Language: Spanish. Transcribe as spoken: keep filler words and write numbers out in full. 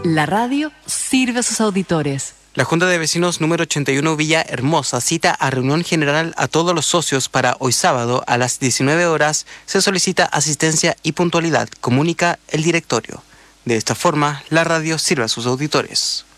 La radio sirve a sus auditores. La Junta de Vecinos número ochenta y uno Villa Hermosa cita a reunión general a todos los socios para hoy sábado a las diecinueve horas. Se solicita asistencia y puntualidad, comunica el directorio. De esta forma, la radio sirve a sus auditores.